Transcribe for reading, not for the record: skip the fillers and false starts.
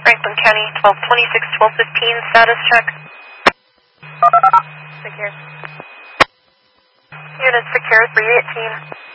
Franklin County, 1226, 1215, status check. Secure. Unit secure, 318.